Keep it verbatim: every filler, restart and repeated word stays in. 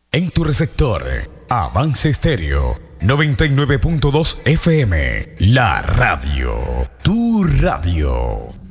En tu receptor, Avance Estéreo noventa y nueve punto dos F M, la radio, tu radio.